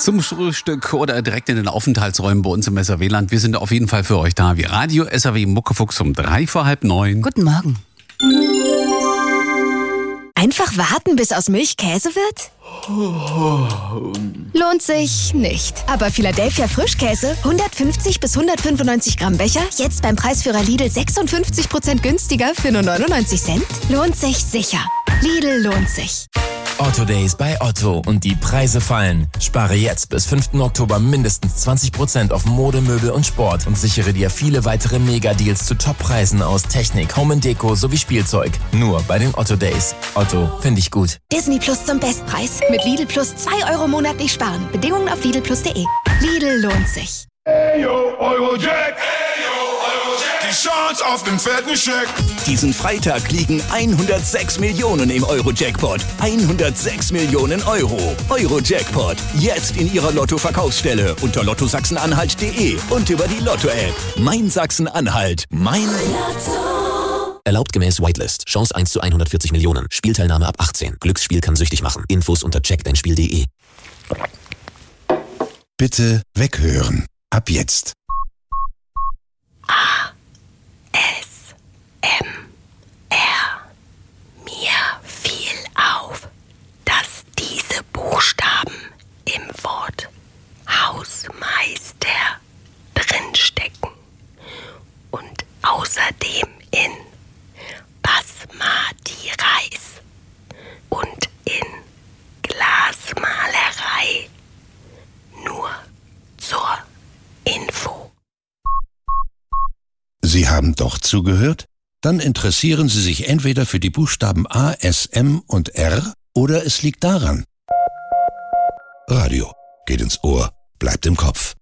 Zum Frühstück oder direkt in den Aufenthaltsräumen bei uns im SAW-Land. Wir sind auf jeden Fall für euch da. Wie Radio SAW Muckefuchs um 8:45. Guten Morgen. Einfach warten, bis aus Milch Käse wird? Lohnt sich nicht. Aber Philadelphia Frischkäse, 150 bis 195 Gramm Becher, jetzt beim Preisführer Lidl 56% günstiger für nur 99 Cent? Lohnt sich sicher. Lidl lohnt sich. Otto Days bei Otto und die Preise fallen. Spare jetzt bis 5. Oktober mindestens 20% auf Mode, Möbel und Sport und sichere dir viele weitere Mega-Deals zu Top-Preisen aus Technik, Home & Deko sowie Spielzeug. Nur bei den Otto Days. Otto, finde ich gut. Disney Plus zum Bestpreis. Mit Lidl Plus 2 Euro monatlich sparen. Bedingungen auf lidlplus.de. Lidl lohnt sich. Hey yo, Eurojack! Die Chance auf den fetten Scheck! Diesen Freitag liegen 106 Millionen im Euro-Jackpot. 106 Millionen Euro. Euro-Jackpot. Jetzt in Ihrer Lotto-Verkaufsstelle unter lottosachsen-anhalt.de und über die Lotto-App. Mein Sachsen-Anhalt. Mein Lotto. Erlaubt gemäß Whitelist. Chance 1 zu 140 Millionen. Spielteilnahme ab 18. Glücksspiel kann süchtig machen. Infos unter checkdeinspiel.de. Bitte weghören. Ab jetzt. Mir fiel auf, dass diese Buchstaben im Wort Hausmeister drinstecken und außerdem in Basmati Reis und in Glasmalerei. Nur zur Info. Sie haben doch zugehört? Dann interessieren Sie sich entweder für die Buchstaben A, S, M und R oder es liegt daran. Radio geht ins Ohr, bleibt im Kopf.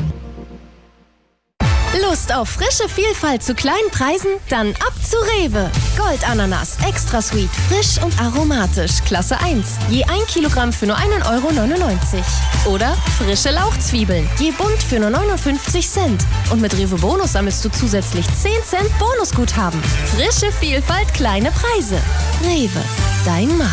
Lust auf frische Vielfalt zu kleinen Preisen? Dann ab zu Rewe. Goldananas, extra sweet, frisch und aromatisch, Klasse 1. Je 1 Kilogramm für nur 1,99 €. Oder frische Lauchzwiebeln, je bunt für nur 59 Cent. Und mit Rewe Bonus sammelst du zusätzlich 10 Cent Bonusguthaben. Frische Vielfalt, kleine Preise. Rewe, dein Markt.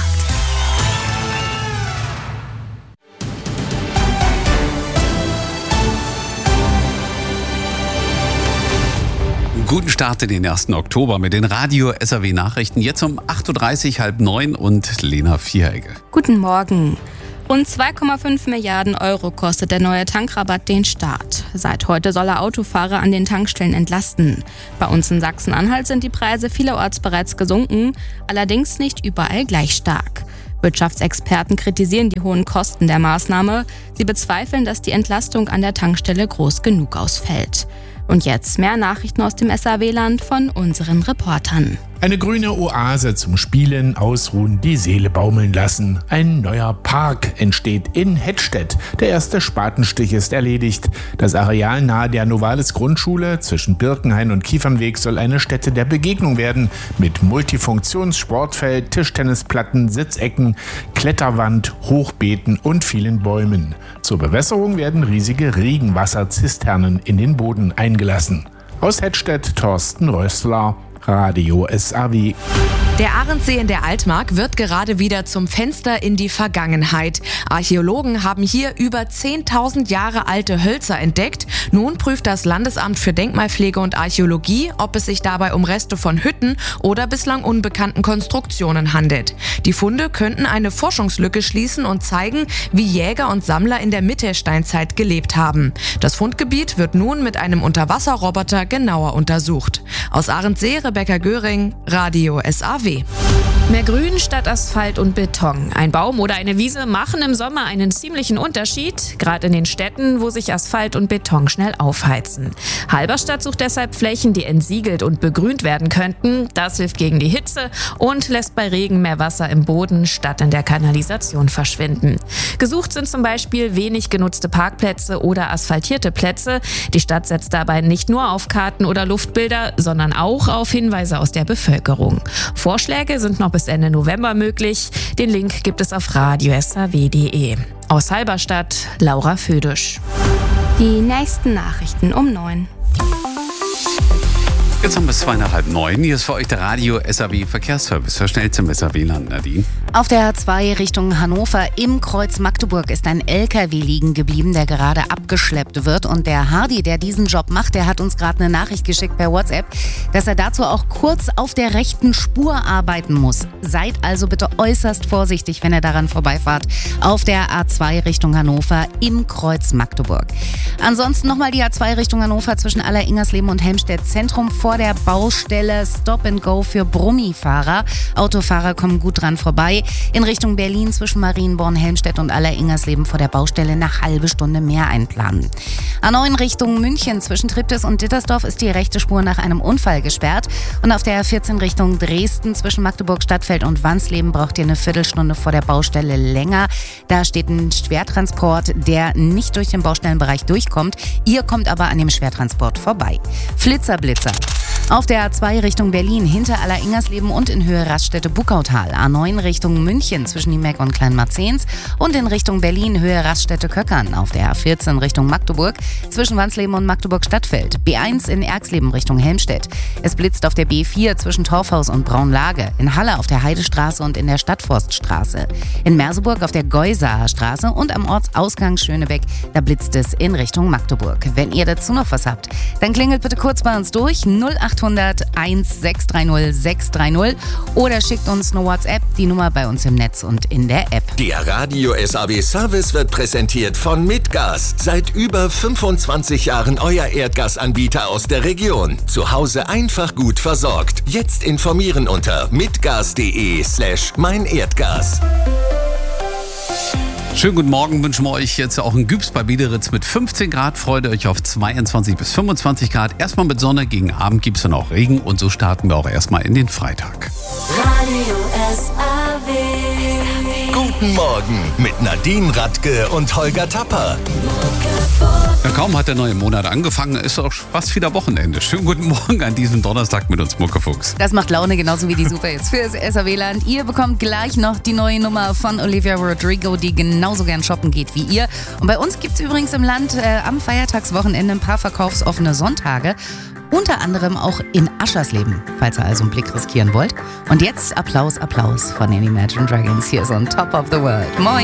Guten Start in den 1. Oktober mit den Radio SAW Nachrichten. Jetzt um 8:30 8:30 und Lena Vieregge. Guten Morgen. Rund 2,5 Milliarden € kostet der neue Tankrabatt den Staat. Seit heute soll er Autofahrer an den Tankstellen entlasten. Bei uns in Sachsen-Anhalt sind die Preise vielerorts bereits gesunken, allerdings nicht überall gleich stark. Wirtschaftsexperten kritisieren die hohen Kosten der Maßnahme. Sie bezweifeln, dass die Entlastung an der Tankstelle groß genug ausfällt. Und jetzt mehr Nachrichten aus dem SAW-Land von unseren Reportern. Eine grüne Oase zum Spielen, Ausruhen, die Seele baumeln lassen. Ein neuer Park entsteht in Hettstedt. Der erste Spatenstich ist erledigt. Das Areal nahe der Novalis Grundschule zwischen Birkenhain und Kiefernweg soll eine Stätte der Begegnung werden. Mit Multifunktions-Sportfeld, Tischtennisplatten, Sitzecken, Kletterwand, Hochbeeten und vielen Bäumen. Zur Bewässerung werden riesige Regenwasserzisternen in den Boden eingelassen. Aus Hettstedt, Thorsten Rössler, Radio SAW. Der Ahrensee in der Altmark wird gerade wieder zum Fenster in die Vergangenheit. Archäologen haben hier über 10.000 Jahre alte Hölzer entdeckt. Nun prüft das Landesamt für Denkmalpflege und Archäologie, ob es sich dabei um Reste von Hütten oder bislang unbekannten Konstruktionen handelt. Die Funde könnten eine Forschungslücke schließen und zeigen, wie Jäger und Sammler in der Mittelsteinzeit gelebt haben. Das Fundgebiet wird nun mit einem Unterwasserroboter genauer untersucht. Aus Ahrensee, Rebecca Göring, Radio SAW. Mehr Grün statt Asphalt und Beton. Ein Baum oder eine Wiese machen im Sommer einen ziemlichen Unterschied, gerade in den Städten, wo sich Asphalt und Beton schnell aufheizen. Halberstadt sucht deshalb Flächen, die entsiegelt und begrünt werden könnten. Das hilft gegen die Hitze und lässt bei Regen mehr Wasser im Boden statt in der Kanalisation verschwinden. Gesucht sind zum Beispiel wenig genutzte Parkplätze oder asphaltierte Plätze. Die Stadt setzt dabei nicht nur auf Karten oder Luftbilder, sondern auch auf Hinweise aus der Bevölkerung. Vorschläge sind noch bis Ende November möglich. Den Link gibt es auf radiosaw.de. Aus Halberstadt, Laura Födisch. Die nächsten Nachrichten um 9. Jetzt haben wir es 8:30. Hier ist für euch der Radio SAW Verkehrsservice. Hör schnell zum SAW-Land, Nadine. Auf der A2 Richtung Hannover im Kreuz Magdeburg ist ein LKW liegen geblieben, der gerade abgeschleppt wird. Und der Hardy, der diesen Job macht, der hat uns gerade eine Nachricht geschickt per WhatsApp, dass er dazu auch kurz auf der rechten Spur arbeiten muss. Seid also bitte äußerst vorsichtig, wenn ihr daran vorbeifahrt. Auf der A2 Richtung Hannover im Kreuz Magdeburg. Ansonsten nochmal die A2 Richtung Hannover zwischen Aller-Ingersleben und Helmstedt Zentrum vor der Baustelle. Stop and Go für Brummifahrer. Autofahrer kommen gut dran vorbei. In Richtung Berlin zwischen Marienborn, Helmstedt und Aller-Ingersleben vor der Baustelle eine halbe Stunde mehr einplanen. A9 Richtung München zwischen Triptis und Dittersdorf ist die rechte Spur nach einem Unfall gesperrt. Und auf der A14 Richtung Dresden zwischen Magdeburg Stadtfeld und Wansleben braucht ihr eine Viertelstunde vor der Baustelle länger. Da steht ein Schwertransport, der nicht durch den Baustellenbereich durchkommt. Ihr kommt aber an dem Schwertransport vorbei. Flitzer-Blitzer. Auf der A2 Richtung Berlin hinter Aller-Ingersleben und in Höhe Raststätte-Buckautal. A9 Richtung München zwischen Niemeck und Kleinmarzens und in Richtung Berlin Höhe Raststätte-Köckern. Auf der A14 Richtung Magdeburg zwischen Wansleben und Magdeburg-Stadtfeld. B1 in Erxleben Richtung Helmstedt. Es blitzt auf der B4 zwischen Torfhaus und Braunlage. In Halle auf der Heidestraße und in der Stadtforststraße. In Merseburg auf der Geusaer Straße und am Ortsausgang Schönebeck. Da blitzt es in Richtung Magdeburg. Wenn ihr dazu noch was habt, dann klingelt bitte kurz bei uns durch 0800 1630 630 oder schickt uns eine WhatsApp, die Nummer bei uns im Netz und in der App. Der Radio SAW Service wird präsentiert von Mitgas. Seit über 25 Jahren euer Erdgasanbieter aus der Region. Zu Hause einfach gut versorgt. Jetzt informieren unter mitgas.de/meinerdgas. Schönen guten Morgen, wünschen wir euch jetzt auch in Gübs bei Biederitz mit 15 Grad. Freut euch auf 22 bis 25 Grad. Erstmal mit Sonne, gegen Abend gibt es dann auch Regen und so starten wir auch erstmal in den Freitag. Radio SAW. Guten Morgen mit Nadine Radke und Holger Tapper. Ja, kaum hat der neue Monat angefangen, ist auch fast wieder Wochenende. Schönen guten Morgen an diesem Donnerstag mit uns Muckefuchs. Das macht Laune, genauso wie die Super jetzt für das SAW-Land. Ihr bekommt gleich noch die neue Nummer von Olivia Rodrigo, die genauso gern shoppen geht wie ihr. Und bei uns gibt es übrigens im Land am Feiertagswochenende ein paar verkaufsoffene Sonntage. Unter anderem auch in Aschersleben, falls ihr also einen Blick riskieren wollt. Und jetzt Applaus von den Imagine Dragons hier so on Top of the World. Moin!